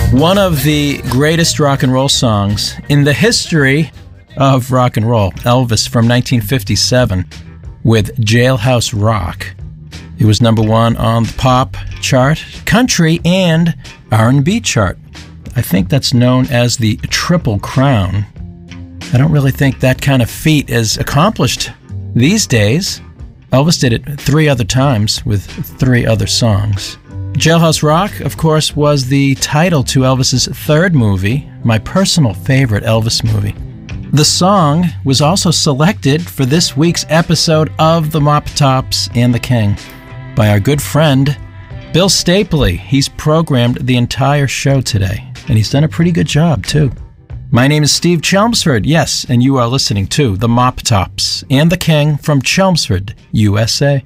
One of the greatest rock and roll songs in the history of rock and roll, Elvis from 1957 with Jailhouse Rock. It was number one on the pop chart, country, and R&B chart. I think that's known as the Triple Crown. I don't really think that kind of feat is accomplished these days. Elvis did it 3 other times with 3 other songs. Jailhouse Rock, of course, was the title to Elvis's 3rd movie, my personal favorite Elvis movie. The song was also selected for this week's episode of The Mop Tops and the King by our good friend, Bill Stapley. He's programmed the entire show today, and he's done a pretty good job, too. My name is Steve Chelmsford, yes, and you are listening to The Mop Tops and the King from Chelmsford, USA.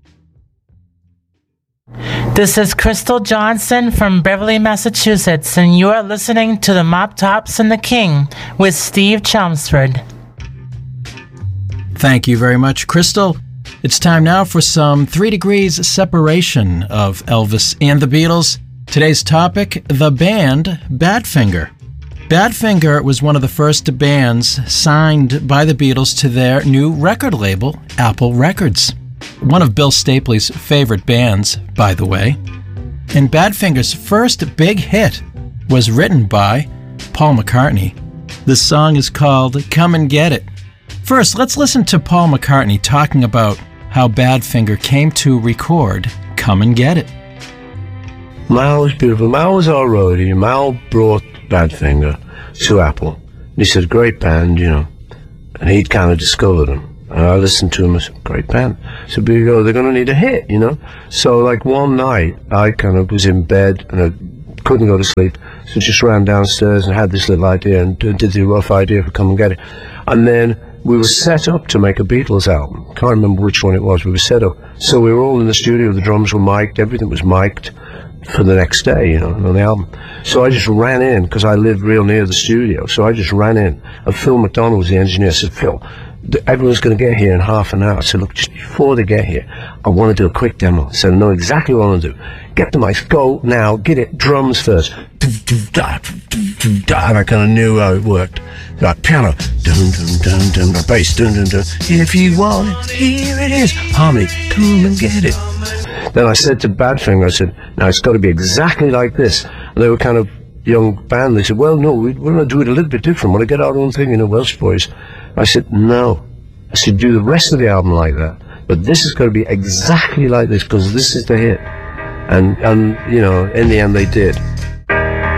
This is Crystal Johnson from Beverly, Massachusetts, and you are listening to the Mop Tops and the King with Steve Chelmsford. Thank you very much, Crystal. It's time now for some 3 degrees separation of Elvis and the Beatles. Today's topic, the band Badfinger. Badfinger was one of the first bands signed by the Beatles to their new record label, Apple Records. One of Bill Stapley's favorite bands, by the way. And Badfinger's first big hit was written by Paul McCartney. The song is called Come and Get It. First, let's listen to Paul McCartney talking about how Badfinger came to record Come and Get It. Mal was beautiful. Mal was our roadie. Mal brought Badfinger to Apple. And he said, great band, you know. And he'd kind of discovered them. And I listened to him, I said, great band. So we go, they're going to need a hit, you know. So like one night, I kind of was in bed and I couldn't go to sleep. So just ran downstairs and had this little idea and did the rough idea for Come and Get It. And then we were set up to make a Beatles album. Can't remember which one it was. We were set up. So we were all in the studio. The drums were mic'd. Everything was mic'd for the next day, you know, on the album. So I just ran in because I lived real near the studio. So I just ran in. And Phil McDonald was the engineer. I said, Phil, everyone's going to get here in half an hour. I said, look, just before they get here, I want to do a quick demo. I said, I know exactly what I want to do. Get the mics, go now, get it, drums first. And I kind of knew how it worked. Like piano, dun dun dun dun, the bass, dun dun dun. If you want it, here it is. Harmony, come and get it. Then I said to Badfinger, I said, now it's got to be exactly like this. And they were kind of young band. They said, well, no, we're going to do it a little bit different. Want to get our own thing, you know, Welsh boys. I said, no. I said, do the rest of the album like that. But this is going to be exactly like this because this is the hit. And you know, in the end they did.